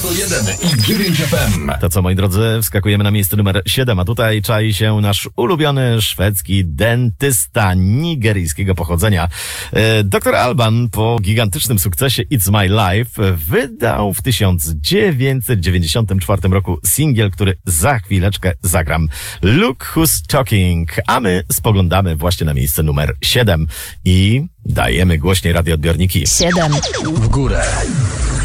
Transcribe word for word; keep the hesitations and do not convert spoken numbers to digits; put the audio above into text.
sto jeden i dziewięć F M. To co, moi drodzy, wskakujemy na miejsce numer siedem, a tutaj czai się nasz ulubiony szwedzki dentysta nigeryjskiego pochodzenia. doktor Alban po gigantycznym sukcesie It's My Life wydał w tysiąc dziewięćset dziewięćdziesiątym czwartym roku singiel, który za chwileczkę zagram. Look Who's Talking, a my spoglądamy właśnie na miejsce numer siedem i dajemy głośniej radioodbiorniki. siedem. W górę.